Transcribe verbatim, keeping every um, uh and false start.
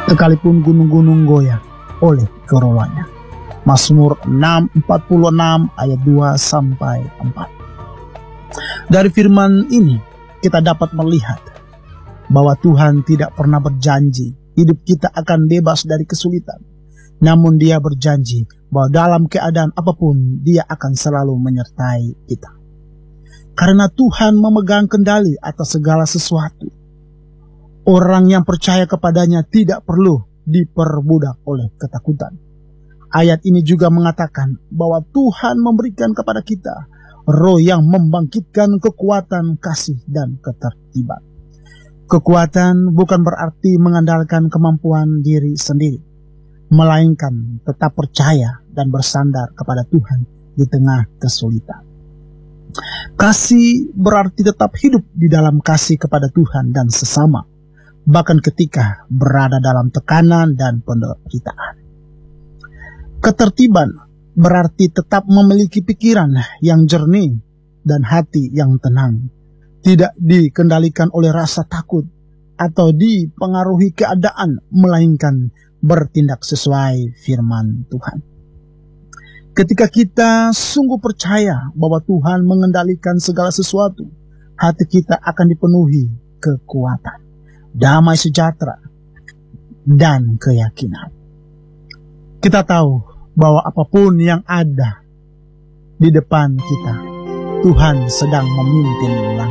sekalipun gunung-gunung goyah oleh gerolanya. Mazmur enam empat puluh enam ayat dua sampai empat. Dari firman ini kita dapat melihat bahwa Tuhan tidak pernah berjanji hidup kita akan bebas dari kesulitan. Namun Dia berjanji bahwa dalam keadaan apapun Dia akan selalu menyertai kita. Karena Tuhan memegang kendali atas segala sesuatu, orang yang percaya kepadanya tidak perlu diperbudak oleh ketakutan. Ayat ini juga mengatakan bahwa Tuhan memberikan kepada kita roh yang membangkitkan kekuatan, kasih, dan ketertiban. Kekuatan bukan berarti mengandalkan kemampuan diri sendiri, melainkan tetap percaya dan bersandar kepada Tuhan di tengah kesulitan. Kasih berarti tetap hidup di dalam kasih kepada Tuhan dan sesama, bahkan ketika berada dalam tekanan dan penderitaan. Ketertiban berarti tetap memiliki pikiran yang jernih dan hati yang tenang, tidak dikendalikan oleh rasa takut atau dipengaruhi keadaan, melainkan bertindak sesuai firman Tuhan. Ketika kita sungguh percaya bahwa Tuhan mengendalikan segala sesuatu, hati kita akan dipenuhi kekuatan, damai sejahtera, dan keyakinan. Kita tahu bahwa apapun yang ada di depan kita, Tuhan sedang memimpin langkah